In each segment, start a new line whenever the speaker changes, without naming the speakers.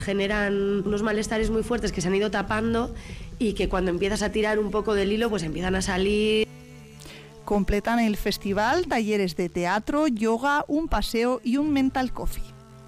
Generan unos malestares muy fuertes que se han ido tapando y que cuando empiezas a tirar un poco del hilo, pues empiezan a salir.
Completan el festival talleres de teatro, yoga, un paseo y un mental coffee.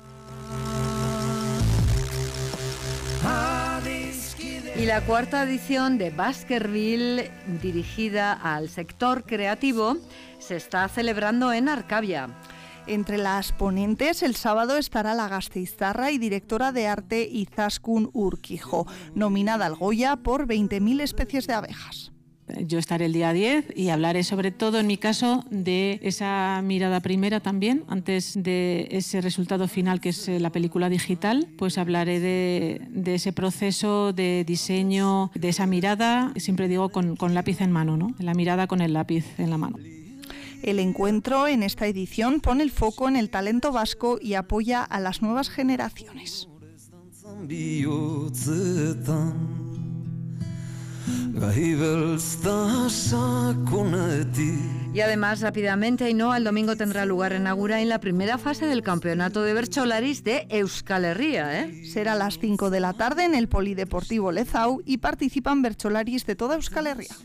Y la cuarta edición de Baskerville, dirigida al sector creativo, se está celebrando en Arcavia.
Entre las ponentes, el sábado estará la gasteiztarra y directora de arte Izaskun Urquijo, nominada al Goya por 20.000 especies de abejas.
Yo estaré el día 10 y hablaré sobre todo, en mi caso, de esa mirada primera también, antes de ese resultado final que es la película digital, pues hablaré de ese proceso de diseño, de esa mirada, siempre digo con lápiz en mano, ¿no? La mirada con el lápiz en la mano.
El encuentro en esta edición pone el foco en el talento vasco y apoya a las nuevas generaciones.
Y además, rápidamente, Ainhoa, el domingo tendrá lugar en Agurain la primera fase del campeonato de bertsolaris de Euskal Herria.
Será a las 5 de la tarde en el Polideportivo Lezau y participan bertsolaris de toda Euskal Herria.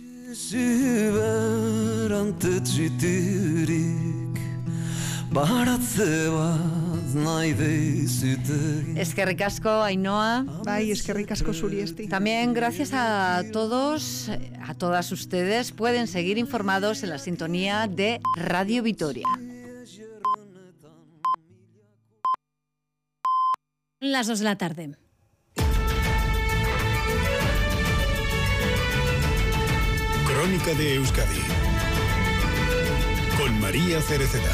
Eskerrik asko, Ainhoa.
Bai, eskerrik asko zuri, Esti.
También gracias a todos, a todas ustedes, pueden seguir informados en la sintonía de Radio Vitoria.
Las 2 de la tarde.
Crónica de Euskadi con María Cereceda.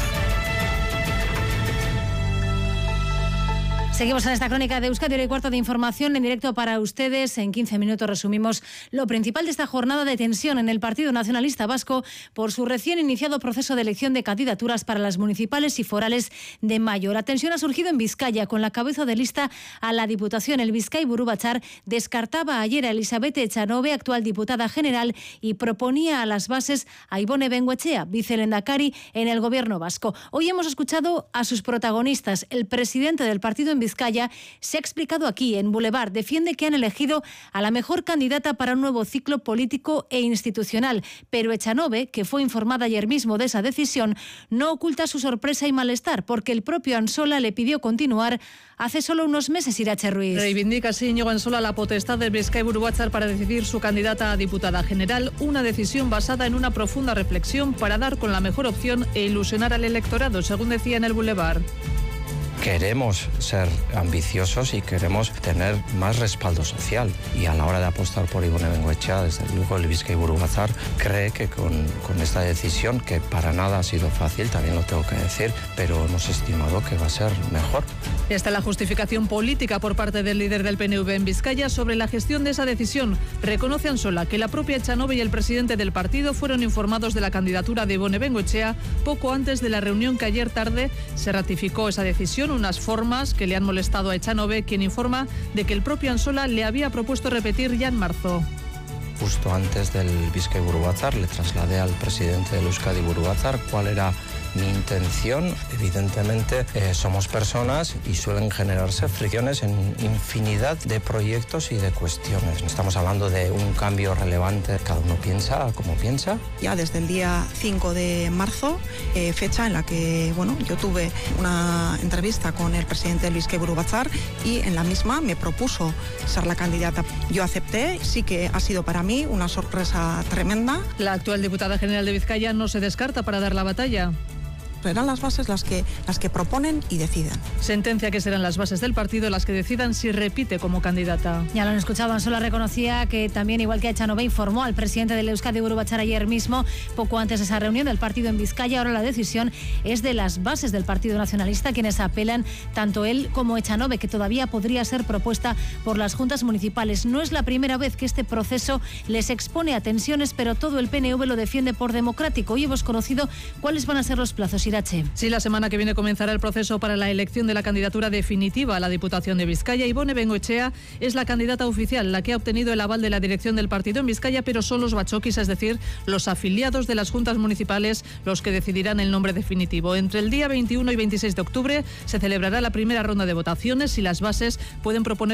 Seguimos en esta crónica de Euskadi, hora y cuarto de información en directo para ustedes. En 15 minutos resumimos lo principal de esta jornada de tensión en el Partido Nacionalista Vasco por su recién iniciado proceso de elección de candidaturas para las municipales y forales de mayo. La tensión ha surgido en Vizcaya con la cabeza de lista a la Diputación. El Bizkaiburu Batzar descartaba ayer a Elizabeth Echanove, actual diputada general, y proponía a las bases a Ibone Bengoechea, vicelehendakari en el gobierno vasco. Hoy hemos escuchado a sus protagonistas. El presidente del partido en Vizcaya se ha explicado aquí en Boulevard. Defiende que han elegido a la mejor candidata para un nuevo ciclo político e institucional, pero Echanove, que fue informada ayer mismo de esa decisión, no oculta su sorpresa y malestar, porque el propio Ansola le pidió continuar hace solo unos meses. Irache Ruiz.
Reivindica así Íñigo Ansola la potestad del Bizkaiburu Batzar para decidir su candidata a diputada general, una decisión basada en una profunda reflexión para dar con la mejor opción e ilusionar al electorado, según decía en el Boulevard.
Queremos ser ambiciosos y queremos tener más respaldo social, y a la hora de apostar por Ibone Bengoechea, desde luego el Bizkaiburu Batzar cree que con esta decisión, que para nada ha sido fácil, también lo tengo que decir, pero hemos estimado que va a ser mejor.
Esta es la justificación política por parte del líder del PNV en Vizcaya sobre la gestión de esa decisión. Reconoce Ansola que la propia Echanove y el presidente del partido fueron informados de la candidatura de Ibone Bengoechea poco antes de la reunión que ayer tarde se ratificó esa decisión, unas formas que le han molestado a Echanove, quien informa de que el propio Ansola le había propuesto repetir ya en marzo.
Justo antes del Bizkaiburu Batzar le trasladé al presidente del Euskadiburu Batzar cuál era mi intención. Evidentemente somos personas y suelen generarse fricciones en infinidad de proyectos y de cuestiones. Estamos hablando de un cambio relevante, cada uno piensa como piensa.
Ya desde el día 5 de marzo, fecha en la que yo tuve una entrevista con el presidente del Bizkaiburu Batzar y en la misma me propuso ser la candidata. Yo acepté, sí que ha sido para mí una sorpresa tremenda.
La actual diputada general de Vizcaya no se descarta para dar la batalla.
Serán las bases las que proponen y deciden.
Sentencia que serán las bases del partido las que decidan si repite como candidata.
Ya lo han escuchado, Ansola reconocía que también, igual que Echanove, informó al presidente del Euskadiburu Batzar ayer mismo, poco antes de esa reunión del partido en Vizcaya. Ahora la decisión es de las bases del Partido Nacionalista, quienes apelan, tanto él como Echanove, que todavía podría ser propuesta por las juntas municipales. No es la primera vez que este proceso les expone a tensiones, pero todo el PNV lo defiende por democrático. Hoy hemos conocido cuáles van a ser los plazos. Irache.
Sí, la semana que viene comenzará el proceso para la elección de la candidatura definitiva a la Diputación de Vizcaya. Ibone Bengoechea es la candidata oficial, la que ha obtenido el aval de la dirección del partido en Vizcaya, pero son los bachoquis, es decir, los afiliados de las juntas municipales, los que decidirán el nombre definitivo. Entre el día 21 y 26 de octubre se celebrará la primera ronda de votaciones y las bases pueden proponer